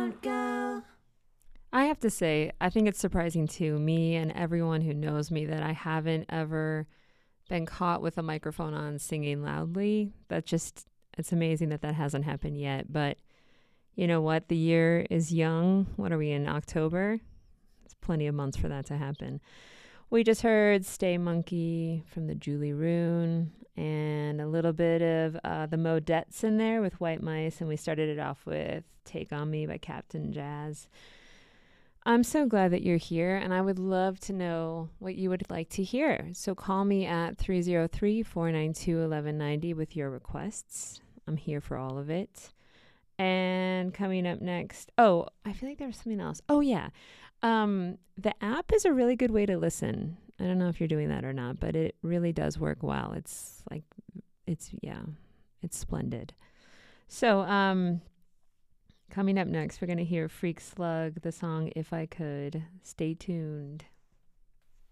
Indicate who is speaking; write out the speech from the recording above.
Speaker 1: Smart Girl.
Speaker 2: I have to say, I think it's surprising to me and everyone who knows me that I haven't ever been caught with a microphone on singing loudly. It's amazing that hasn't happened yet. But you know what? The year is young. What are we in, October? There's plenty of months for that to happen. We just heard Stay Monkey from the Julie Rune and a little bit of the Modettes in there with White Mice. And we started it off with Take On Me by Captain Jazz. I'm so glad that you're here, and I would love to know what you would like to hear. So call me at 303-492-1190 with your requests. I'm here for all of it. And coming up next, I feel like there was something else. Oh, yeah. The app is a really good way to listen. I don't know if you're doing that or not, but it really does work well. It's splendid. So, coming up next, we're going to hear Freak Slug, the song If I Could. Stay tuned.